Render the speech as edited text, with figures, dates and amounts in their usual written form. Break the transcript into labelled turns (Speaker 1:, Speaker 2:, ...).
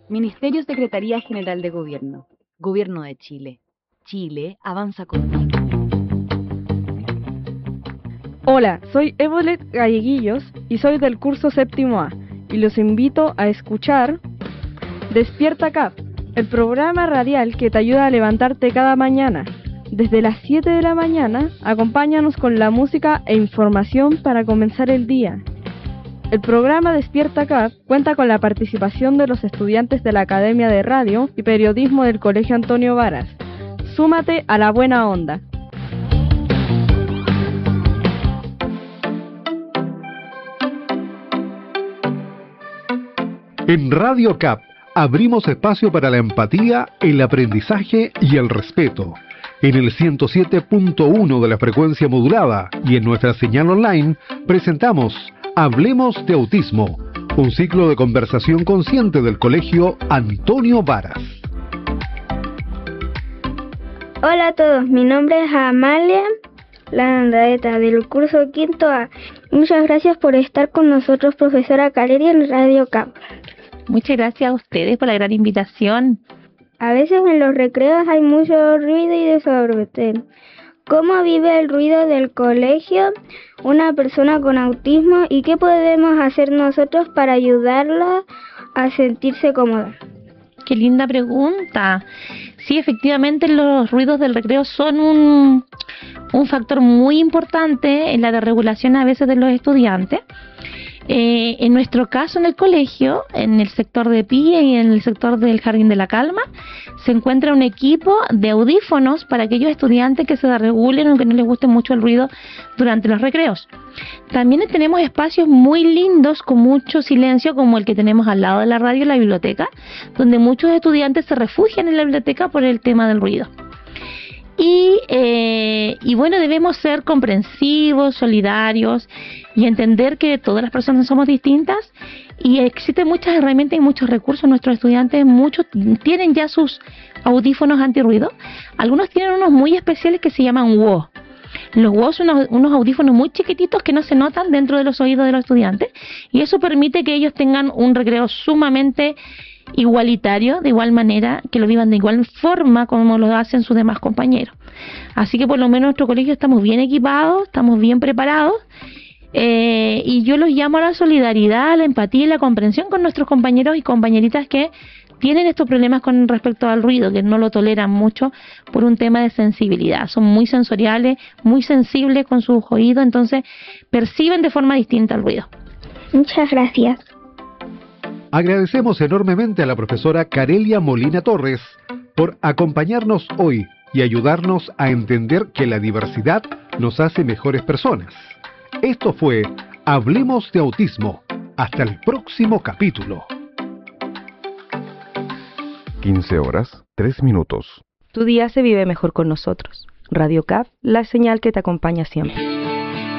Speaker 1: Ministerio Secretaría General de Gobierno. Gobierno de Chile. Chile avanza contigo.
Speaker 2: Hola, soy Evolet Galleguillos y soy del curso séptimo A y los invito a escuchar Despierta CAP, el programa radial que te ayuda a levantarte cada mañana. Desde las 7 de la mañana, acompáñanos con la música e información para comenzar el día. El programa Despierta CAP cuenta con la participación de los estudiantes de la Academia de Radio y Periodismo del Colegio Antonio Varas. Súmate a la buena onda.
Speaker 3: En Radio CAP abrimos espacio para la empatía, el aprendizaje y el respeto. En el 107.1 de la frecuencia modulada y en nuestra señal online presentamos Hablemos de Autismo, un ciclo de conversación consciente del Colegio Antonio Varas.
Speaker 4: Hola a todos, mi nombre es Amalia Landaeta del curso quinto A. Muchas gracias por estar con nosotros, profesora Caleri, en Radio CAP.
Speaker 5: Muchas gracias a ustedes por la gran invitación.
Speaker 4: A veces en los recreos hay mucho ruido y desorden. ¿Cómo vive el ruido del colegio una persona con autismo y qué podemos hacer nosotros para ayudarla a sentirse cómoda?
Speaker 5: Qué linda pregunta. Sí, efectivamente los ruidos del recreo son un factor muy importante en la regulación a veces de los estudiantes. En nuestro caso en el colegio, en el sector de PIE y en el sector del Jardín de la Calma, se encuentra un equipo de audífonos para aquellos estudiantes que se regulen o que no les guste mucho el ruido durante los recreos. También tenemos espacios muy lindos con mucho silencio, como el que tenemos al lado de la radio, la biblioteca, donde muchos estudiantes se refugian en la biblioteca por el tema del ruido. Y bueno, debemos ser comprensivos, solidarios y entender que todas las personas somos distintas y existen muchas herramientas y muchos recursos. Nuestros estudiantes, muchos tienen ya sus audífonos antirruido. Algunos tienen unos muy especiales que se llaman WO. Los WO son unos audífonos muy chiquititos que no se notan dentro de los oídos de los estudiantes y eso permite que ellos tengan un recreo sumamente igualitario, de igual manera, que lo vivan de igual forma como lo hacen sus demás compañeros. Así que por lo menos en nuestro colegio estamos bien equipados, estamos bien preparados y yo los llamo a la solidaridad, a la empatía y la comprensión con nuestros compañeros y compañeritas que tienen estos problemas con respecto al ruido, que no lo toleran mucho por un tema de sensibilidad. Son muy sensoriales, muy sensibles con sus oídos, entonces perciben de forma distinta el ruido.
Speaker 4: Muchas gracias.
Speaker 3: Agradecemos enormemente a la profesora Carelia Molina Torres por acompañarnos hoy y ayudarnos a entender que la diversidad nos hace mejores personas. Esto fue Hablemos de Autismo. Hasta el próximo capítulo.
Speaker 6: 15:03.
Speaker 2: Tu día se vive mejor con nosotros. Radio CAP, la señal que te acompaña siempre.